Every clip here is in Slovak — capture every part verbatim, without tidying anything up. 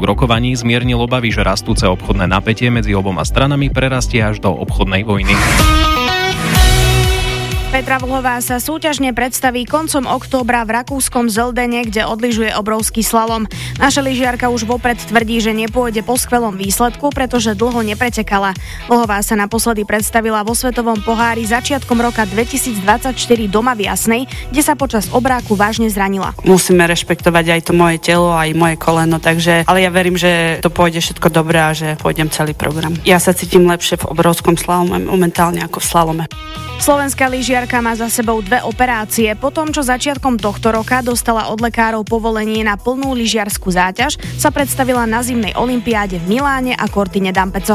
výsledok rokovaní zmiernil obavy, že rastúce obchodné napätie medzi oboma stranami prerastie až do obchodnej vojny. Petra Vlhová sa súťažne predstaví koncom októbra v rakúskom Zeldene, kde odlyžuje obrovský slalom. Naša lyžiarka už vopred tvrdí, že nepôjde po skvelom výsledku, pretože dlho nepretekala. Vlhová sa naposledy predstavila vo svetovom pohári začiatkom roka dvetisícdvadsaťštyri doma v Jasnej, kde sa počas obráku vážne zranila. Musíme rešpektovať aj to moje telo, aj moje koleno, takže, ale ja verím, že to pôjde všetko dobré a že pôjdem celý program. Ja sa cítim lepšie v obrovskom slalome momentálne ako v slalome. Slovenská lyžiarka má za sebou dve operácie. Po tom, čo začiatkom tohto roka dostala od lekárov povolenie na plnú lyžiarsku záťaž, sa predstavila na zimnej olympiáde v Miláne a Cortine d'Ampezzo.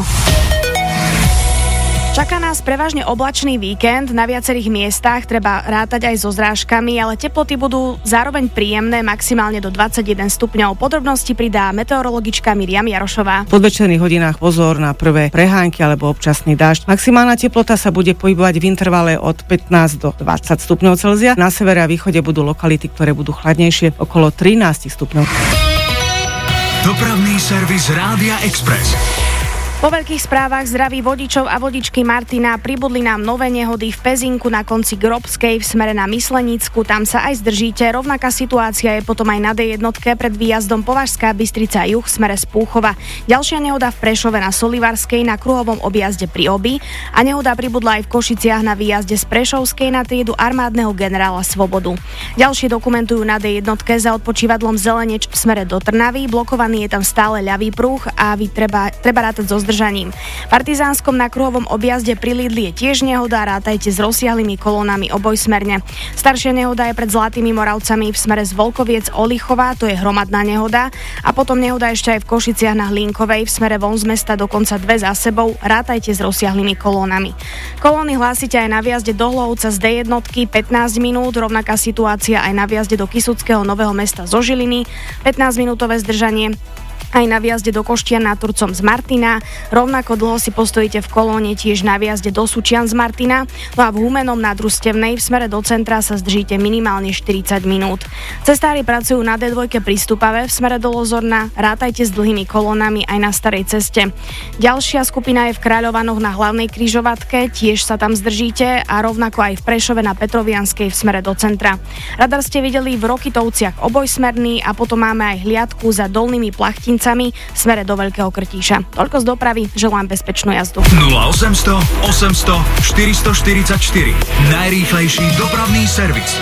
Čaká nás prevažne oblačný víkend, na viacerých miestach treba rátať aj so zrážkami, ale teploty budú zároveň príjemné, maximálne do dvadsaťjeden stupňov. Podrobnosti pridá meteorologička Miriam Jarošová. V podvečerných hodinách pozor na prvé prehánky alebo občasný dážď. Maximálna teplota sa bude pohybovať v intervale od pätnásť do dvadsať stupňov Celzia. Na severe a východe budú lokality, ktoré budú chladnejšie, okolo trinásť stupňov. Dopravný servis Rádia Express. Po veľkých správach zdraví vodičov a vodičky Martina pribudli nám nové nehody v Pezinku na konci Grobskej v smere na Myslenícku. Tam sa aj zdržíte. Rovnaká situácia je potom aj na dé jedna pred výjazdom Považská Bystrica juh v smere z Púchova. Ďalšia nehoda v Prešove na Solivarskej na kruhovom objazde pri Obi a nehoda pribudla aj v Košiciach na výjazde z Prešovskej na triedu armádneho generála Svobodu. Ďalšie dokumentujú na dé jedna za odpočívadlom Zeleneč v smere do Trnavy. Blokovaný je tam stále ľavý pruh a vy treba, treba rátať so zdržaním. V Partizánskom na kruhovom objazde pri Lidli je tiež nehoda, rátajte s rozsiahlými kolónami obojsmerne. Staršia nehoda je pred Zlatými Moravcami v smere z Volkoviec Olichová, to je hromadná nehoda, a potom nehoda ešte aj v Košiciach na Hlinkovej v smere von z mesta, dokonca dve za sebou, rátajte s rozsiahlými kolónami. Kolóny hlásite aj na výjazde do Hlovca z dé jedna pätnásť minút, rovnaká situácia aj na výjazde do Kysuckého Nového Mesta zo Žiliny, pätnásť minútové zdržanie. Aj na výjazde do Koštian nad Turcom z Martina. Rovnako dlho si postojíte v kolóne tiež na výjazde do Sučian z Martina. No a v Humennom na Družstevnej v smere do centra sa zdržíte minimálne štyridsať minút. Cestári pracujú na dé dva pri Stupave v smere do Lozorna. Rátajte s dlhými kolónami aj na starej ceste. Ďalšia skupina je v Kráľovanoch na hlavnej križovatke, tiež sa tam zdržíte, a rovnako aj v Prešove na Petrovianskej v smere do centra. Radar ste videli v Rokytovciach obojsmerný a potom máme aj hliadku za Dolnými Plachtincami v smere do Veľkého Krtíša. Toľko z dopravy, želám bezpečnú jazdu. nula osemsto osemsto štyristoštyridsaťštyri. Najrýchlejší dopravný servis.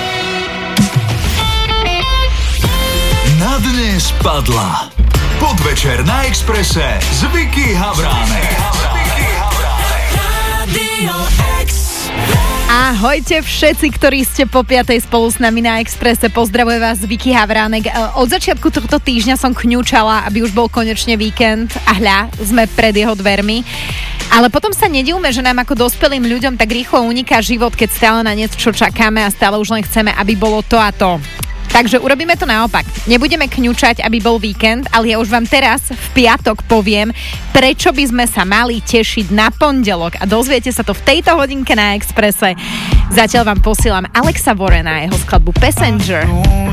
Na dnes padla Podvečer na Expresse s Vicky Havránek. Ahojte všetci, ktorí ste po piatej spolu s nami na Expresse. Pozdravuje vás Vicky Havránek. Od začiatku tohto týždňa som kňučala, aby už bol konečne víkend, a hľa, sme pred jeho dvermi. Ale potom sa nedivme, že nám ako dospelým ľuďom tak rýchlo uniká život, keď stále na niečo čakáme a stále už len chceme, aby bolo to a to. Takže urobíme to naopak. Nebudeme kňučať, aby bol víkend, ale ja už vám teraz v piatok poviem, prečo by sme sa mali tešiť na pondelok. A dozviete sa to v tejto hodinke na Expresse. Zatiaľ vám posielam Alexa Warrena a jeho skladbu Passenger.